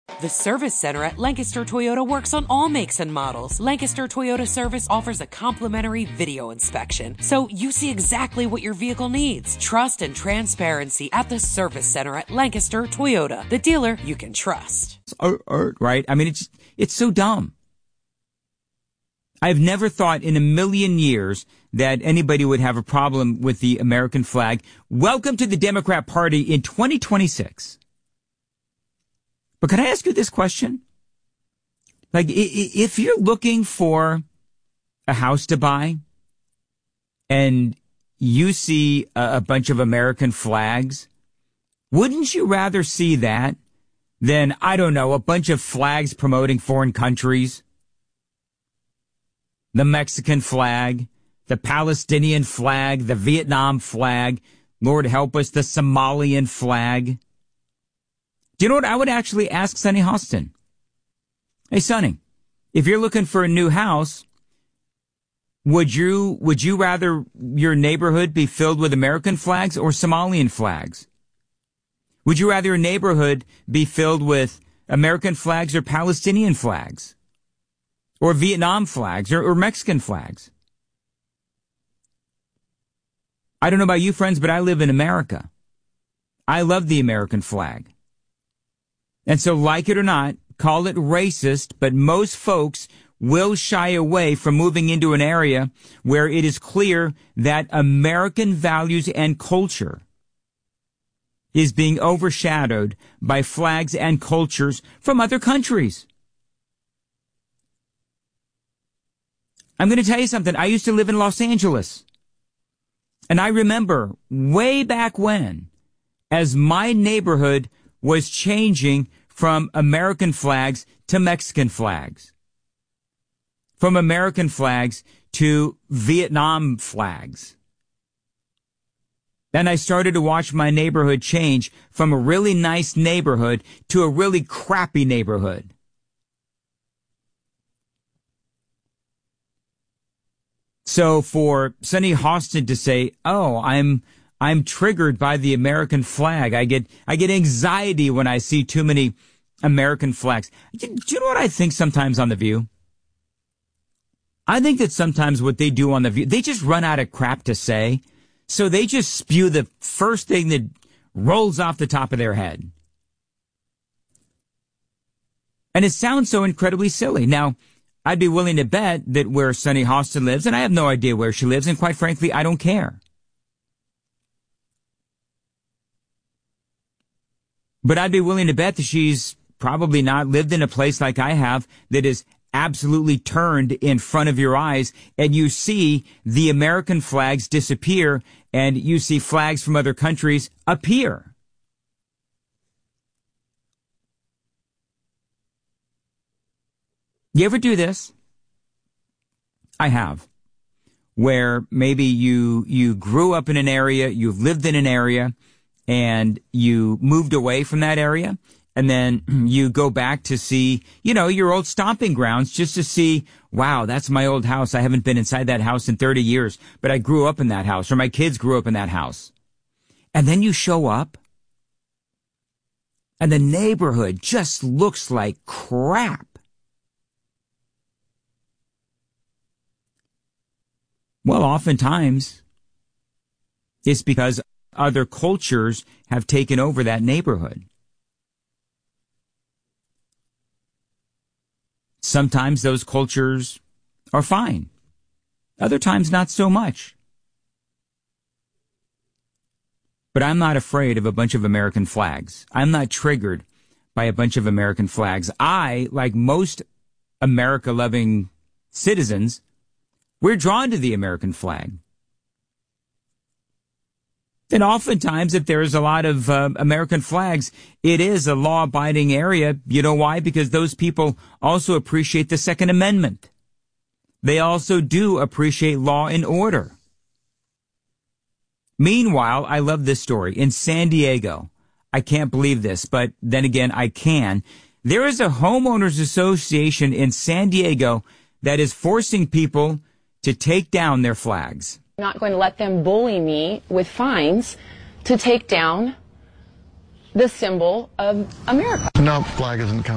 The Service Center at Lancaster Toyota works on all makes and models. Lancaster Toyota Service offers a complimentary video inspection, so you see exactly what your vehicle needs. Trust and transparency at the Service Center at Lancaster Toyota, the dealer you can trust. Right? I mean, it's so dumb. I've never thought in a million years that anybody would have a problem with the American flag. Welcome to the Democrat Party in 2026. But can I ask you this question? Like, if you're looking for a house to buy and you see a bunch of American flags, wouldn't you rather see that than, I don't know, a bunch of flags promoting foreign countries? The Mexican flag, the Palestinian flag, the Vietnam flag, Lord help us, the Somalian flag. Do you know what I would actually ask Sonny Hostin? Hey, Sonny, if you're looking for a new house, would you rather your neighborhood be filled with American flags or Somalian flags? Would you rather your neighborhood be filled with American flags or Palestinian flags? Or Vietnam flags or Mexican flags? I don't know about you, friends, but I live in America. I love the American flag. And so, like it or not, call it racist, but most folks will shy away from moving into an area where it is clear that American values and culture is being overshadowed by flags and cultures from other countries. I'm going to tell you something. I used to live in Los Angeles. And I remember way back when, as my neighborhood was changing from American flags to Mexican flags, from American flags to Vietnam flags. And I started to watch my neighborhood change from a really nice neighborhood to a really crappy neighborhood. So for Sonny Hostin to say, "Oh, I'm triggered by the American flag. I get anxiety when I see too many American flags." Do you know what I think sometimes on The View? I think that sometimes what they do on The View, they just run out of crap to say. So they just spew the first thing that rolls off the top of their head. And it sounds so incredibly silly. Now, I'd be willing to bet that where Sonny Hostin lives, and I have no idea where she lives, and quite frankly, I don't care. But I'd be willing to bet that she's probably not lived in a place like I have that is absolutely turned in front of your eyes, and you see the American flags disappear, and you see flags from other countries appear. You ever do this? I have. Where maybe you grew up in an area, you've lived in an area, and you moved away from that area, and then you go back to see, your old stomping grounds just to see, wow, that's my old house. I haven't been inside that house in 30 years, but I grew up in that house, or my kids grew up in that house. And then you show up, and the neighborhood just looks like crap. Well, oftentimes, it's because other cultures have taken over that neighborhood. Sometimes those cultures are fine. Other times, not so much. But I'm not afraid of a bunch of American flags. I'm not triggered by a bunch of American flags. I, like most America-loving citizens, we're drawn to the American flag. And oftentimes, if there's a lot of American flags, it is a law-abiding area. You know why? Because those people also appreciate the Second Amendment. They also do appreciate law and order. Meanwhile, I love this story. In San Diego, I can't believe this, but then again, I can. There is a homeowners association in San Diego that is forcing people to take down their flags. I'm not going to let them bully me with fines to take down the symbol of America. No, flag isn't coming.